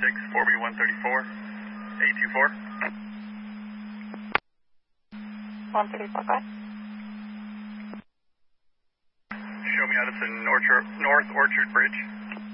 4B134, 824. 134, go ahead. Show me out of the North Orchard Bridge.